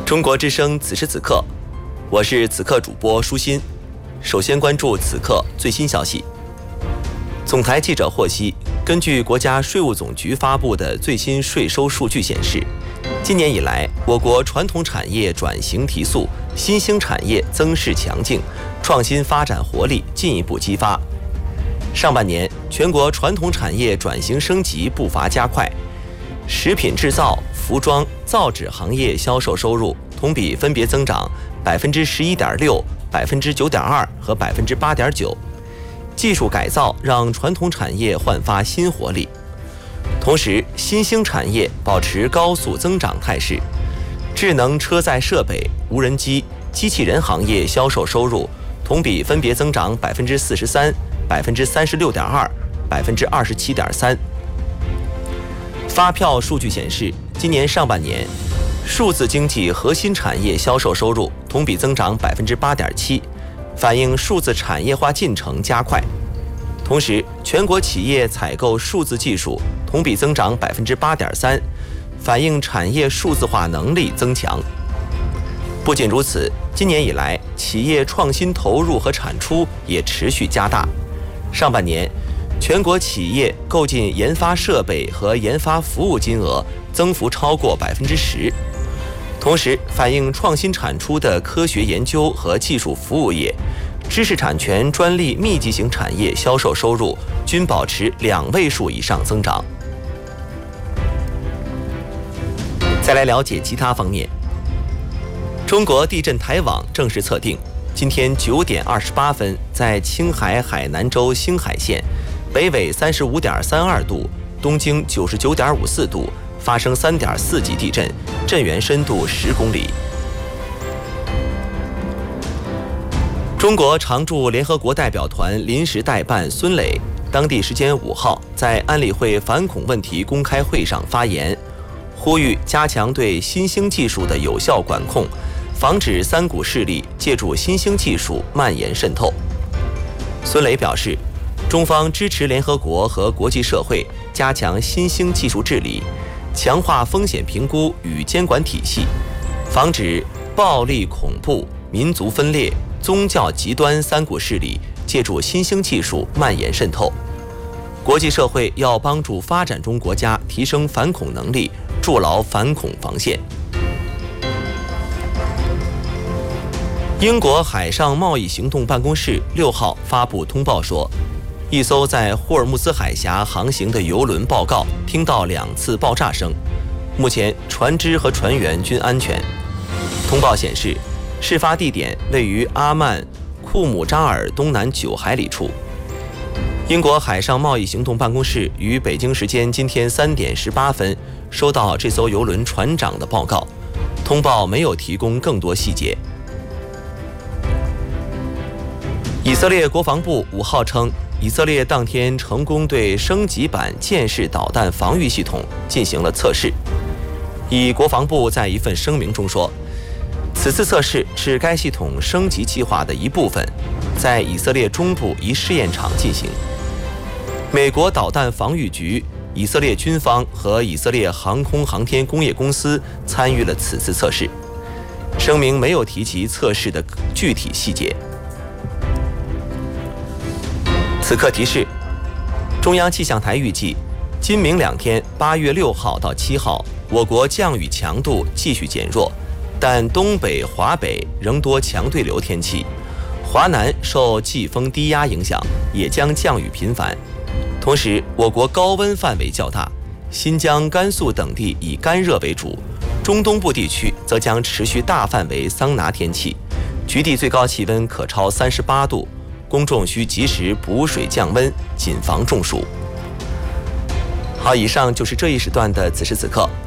中国之声此时此刻，我是此刻主播舒心。首先关注此刻最新消息。总台记者获悉，根据国家税务总局发布的最新税收数据显示，今年以来，我国传统产业转型提速，新兴产业增势强劲，创新发展活力进一步激发。上半年，全国传统产业转型升级步伐加快，食品制造、服装、造纸行业销售收入同比分别增长11.6%、9.2%和8.9%。技术改造让传统产业焕发新活力，同时新兴产业保持高速增长态势。智能车载设备、无人机、机器人行业销售收入同比分别增长43%、36.2%、27.3%。发票数据显示，今年上半年，数字经济核心产业销售收入同比增长8.7%，反映数字产业化进程加快。同时，全国企业采购数字技术同比增长8.3%，反映产业数字化能力增强。不仅如此，今年以来，企业创新投入和产出也持续加大。上半年，全国企业购进研发设备和研发服务金额增幅超过10%，同时反映创新产出的科学研究和技术服务业、知识产权专利密集型产业销售收入均保持2位数以上增长。再来了解其他方面。中国地震台网正式测定，今天9点28分，在青海海南州兴海县北纬35.32度、东经99.54度发生3.4级地震，震源深度10公里。中国常驻联合国代表团临时代办孙磊，当地时间5号在安理会反恐问题公开会上发言，呼吁加强对新兴技术的有效管控，防止三股势力借助新兴技术蔓延渗透。孙磊表示，中方支持联合国和国际社会加强新兴技术治理，强化风险评估与监管体系，防止暴力恐怖、民族分裂、宗教极端三股势力借助新兴技术蔓延渗透。国际社会要帮助发展中国家提升反恐能力，筑牢反恐防线。英国海上贸易行动办公室6号发布通报说，一艘在霍尔木兹海峡航行的油轮报告听到2次爆炸声，目前船只和船员均安全。通报显示，事发地点位于阿曼库姆扎尔东南9海里处。英国海上贸易行动办公室于北京时间今天3点18分收到这艘油轮船长的报告，通报没有提供更多细节。以色列国防部5号称，以色列当天成功对升级版剑式导弹防御系统进行了测试。以国防部在一份声明中说，此次测试是该系统升级计划的一部分，在以色列中部一试验场进行。美国导弹防御局、以色列军方和以色列航空航天工业公司参与了此次测试。声明没有提及测试的具体细节。此刻提示，中央气象台预计，今明2天8月6号到7号，我国降雨强度继续减弱，但东北、华北仍多强对流天气，华南受季风低压影响，也将降雨频繁。同时，我国高温范围较大，新疆、甘肃等地以干热为主，中东部地区则将持续大范围桑拿天气，局地最高气温可超38度，公众需及时补水降温，谨防中暑。好，以上就是这一时段的此时此刻。